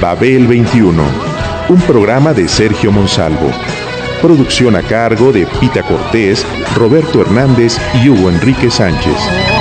Babel 21, un programa de Sergio Monsalvo. Producción a cargo de Pita Cortés, Roberto Hernández y Hugo Enrique Sánchez.